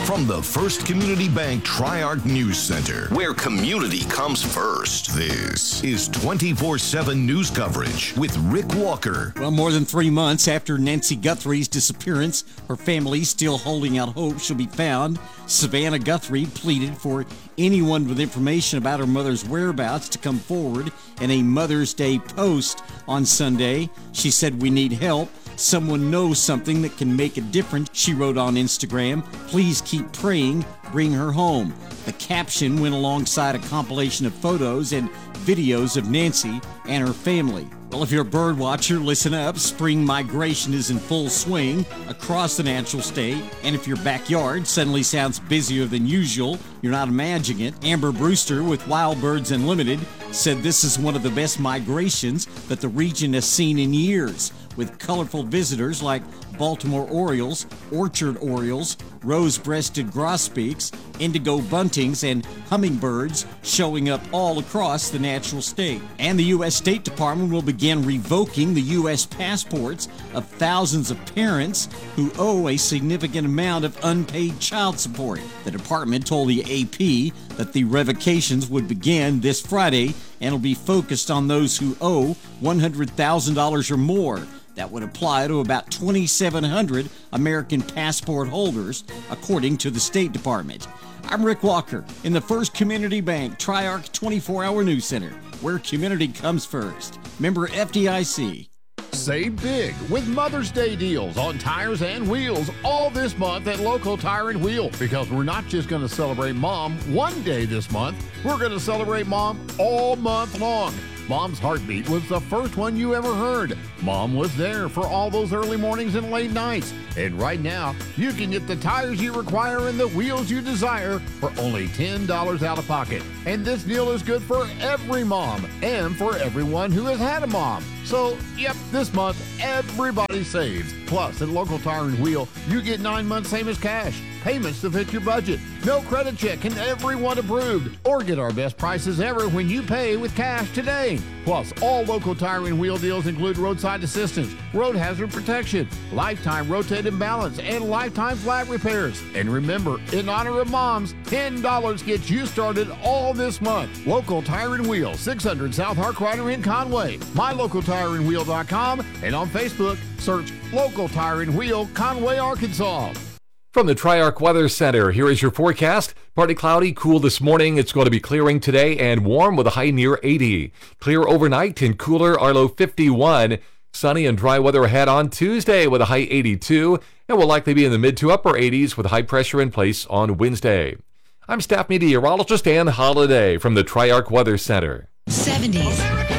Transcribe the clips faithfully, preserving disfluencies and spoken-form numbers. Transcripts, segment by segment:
From the First Community Bank Tri-Arc News Center, where community comes first, this is twenty-four seven news coverage with Rick Walker. Well, more than three months after Nancy Guthrie's disappearance, her family still holding out hope she'll be found. Savannah Guthrie pleaded for anyone with information about her mother's whereabouts to come forward in a Mother's Day post on Sunday. She said, "We need help. Someone knows something that can make a difference," she wrote on Instagram. "Please keep praying. Bring her home." The caption went alongside a compilation of photos and videos of Nancy and her family. Well, if you're a bird watcher, listen up. Spring migration is in full swing across the natural state. And if your backyard suddenly sounds busier than usual, you're not imagining it. Amber Brewster with Wild Birds Unlimited said this is one of the best migrations that the region has seen in years, with colorful visitors like Baltimore Orioles, Orchard Orioles, rose-breasted grosbeaks, indigo buntings, and hummingbirds showing up all across the natural state. And the U S State Department will begin revoking the U S passports of thousands of parents who owe a significant amount of unpaid child support. The department told the A P that the revocations would begin this Friday and will be focused on those who owe one hundred thousand dollars or more. That would apply to about twenty-seven hundred American passport holders, according to the State Department. I'm Rick Walker in the First Community Bank Tri-Arc twenty-four hour News Center, where community comes first. Member F D I C. Save big with Mother's Day deals on tires and wheels all this month at Local Tire and Wheel, because we're not just going to celebrate Mom one day this month, we're going to celebrate Mom all month long. Mom's Heartbeat was the first one you ever heard. Mom was there for all those early mornings and late nights. And right now, you can get the tires you require and the wheels you desire for only ten dollars out of pocket. And this deal is good for every mom and for everyone who has had a mom. So, yep, this month, everybody saves. Plus, at Local Tire and Wheel, you get nine months same as cash. Payments to fit your budget. No credit check and everyone approved. Or get our best prices ever when you pay with cash today. Plus, all Local Tire and Wheel deals include roadside assistance, road hazard protection, lifetime rotating balance, and lifetime flat repairs. And remember, in honor of moms, ten dollars gets you started all this month. Local Tire and Wheel, six hundred South Harkrider in Conway. my local tire and wheel dot com, and on Facebook, search Local Tire and Wheel, Conway, Arkansas. From the Tri-Arc Weather Center, here is your forecast. Partly cloudy, cool this morning. It's going to be clearing today and warm with a high near eighty. Clear overnight and cooler, our low fifty-one. Sunny and dry weather ahead on Tuesday with a high eighty-two. And will likely be in the mid to upper eighties with high pressure in place on Wednesday. I'm staff meteorologist Ann Holiday from the Tri-Arc Weather Center. seventies,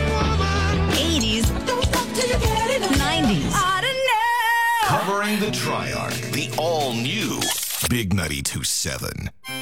eighties, nineties. Covering the Tri-Arc, the all-new Big ninety-two point seven.